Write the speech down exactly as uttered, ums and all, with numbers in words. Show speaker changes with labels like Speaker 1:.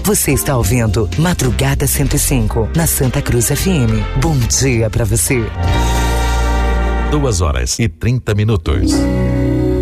Speaker 1: Você está ouvindo Madrugada cento e cinco, na Santa Cruz F M. Bom dia pra você.
Speaker 2: Duas horas e trinta minutos.